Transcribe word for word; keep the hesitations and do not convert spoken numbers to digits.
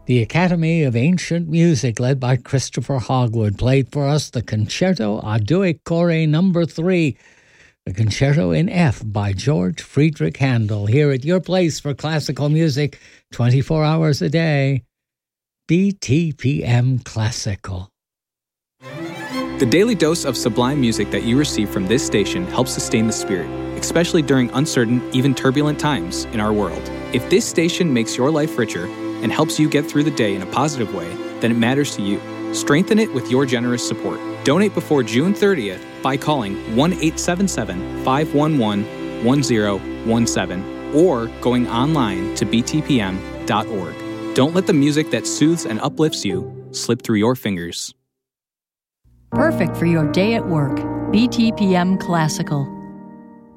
The Academy of Ancient Music, led by Christopher Hogwood, played for us the Concerto a Due Cori number three, the Concerto in F by George Friedrich Handel, here at your place for classical music, twenty-four hours a day. B T P M Classical. The daily dose of sublime music that you receive from this station helps sustain the spirit, especially during uncertain, even turbulent times in our world. If this station makes your life richer and helps you get through the day in a positive way, then it matters to you. Strengthen it with your generous support. Donate before June thirtieth by calling one eight seven seven, five one one, one zero one seven or going online to b t p m dot org. Don't let the music that soothes and uplifts you slip through your fingers. Perfect for your day at work. B T P M Classical.